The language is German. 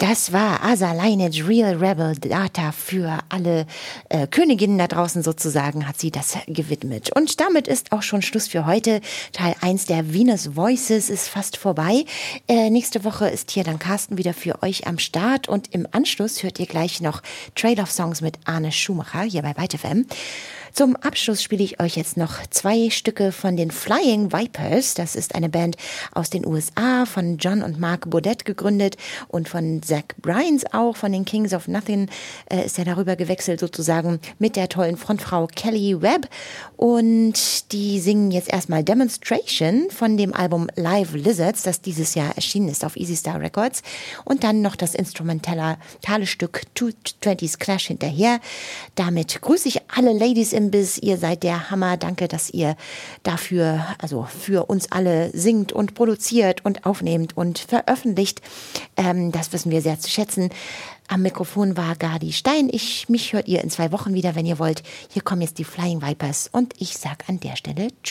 Das war Asa Lineage, Real Rebel Data für alle Königinnen da draußen sozusagen, hat sie das gewidmet. Und damit ist auch schon Schluss für heute. Teil 1 der Venus Voices ist fast vorbei. Nächste Woche ist hier dann Carsten wieder für euch am Start und im Anschluss hört ihr gleich noch Trade-off-Songs mit Arne Schumacher hier bei Byte FM. Zum Abschluss spiele ich euch jetzt noch 2 Stücke von den Flying Vipers. Das ist eine Band aus den USA, von John und Mark Baudet gegründet und von Zach Bryans auch, von den Kings of Nothing ist er darüber gewechselt sozusagen mit der tollen Frontfrau Kelly Webb. Und die singen jetzt erstmal Demonstration von dem Album Live Lizards, das dieses Jahr erschienen ist auf Easy Star Records. Und dann noch das instrumentale Stück 220's Clash hinterher. Damit grüße ich alle Ladies im Biss. Ihr seid der Hammer. Danke, dass ihr dafür, also für uns alle singt und produziert und aufnehmt und veröffentlicht. Das wissen wir sehr zu schätzen. Am Mikrofon war Gardi Stein. Mich hört ihr in 2 Wochen wieder, wenn ihr wollt. Hier kommen jetzt die Flying Vipers und ich sag an der Stelle Tschüss.